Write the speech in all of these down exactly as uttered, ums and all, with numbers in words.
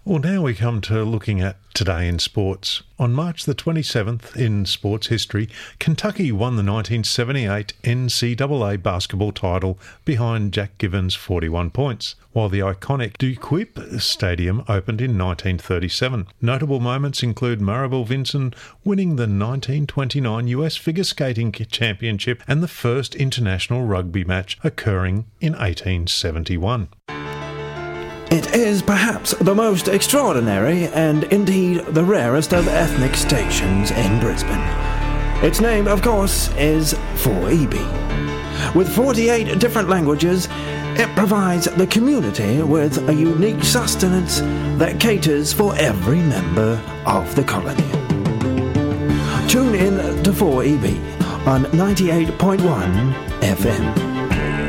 Well, now we come to looking at today in sports. On March the twenty-seventh in sports history, Kentucky won the nineteen seventy-eight N C double A basketball title behind Jack Givens' forty-one points, while the iconic DeQuip Stadium opened in nineteen thirty-seven. Notable moments include Maribel Vinson winning the nineteen twenty-nine U S Figure Skating Championship and the first international rugby match occurring in eighteen seventy-one. It is perhaps the most extraordinary and indeed the rarest of ethnic stations in Brisbane. Its name, of course, is four E B. With forty-eight different languages, it provides the community with a unique sustenance that caters for every member of the colony. Tune in to four E B on ninety-eight point one F M.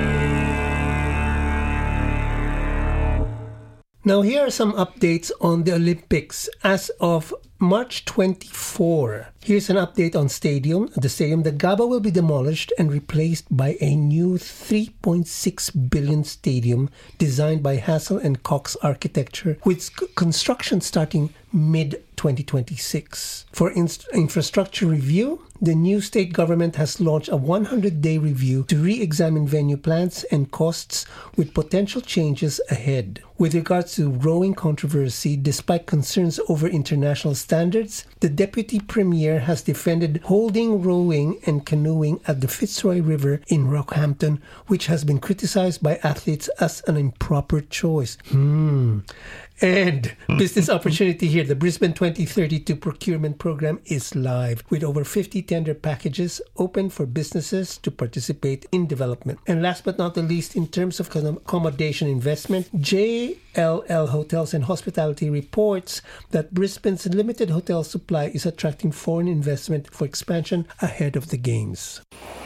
Now, here are some updates on the Olympics as of March twenty-fourth. Here's an update on stadium. The stadium, the Gaba, will be demolished and replaced by a new three point six billion dollars stadium designed by Hassel and Cox Architecture, with construction starting mid twenty twenty-six. For inst- infrastructure review, the new state government has launched a one hundred day review to re-examine venue plans and costs with potential changes ahead. With regards to rowing controversy, despite concerns over international standards, the Deputy Premier has defended holding rowing and canoeing at the Fitzroy River in Rockhampton, which has been criticized by athletes as an improper choice. Hmm... And business opportunity here. The Brisbane twenty thirty-two procurement program is live with over fifty tender packages open for businesses to participate in development. And last but not the least, in terms of accommodation investment, J L L Hotels and Hospitality reports that Brisbane's limited hotel supply is attracting foreign investment for expansion ahead of the Games.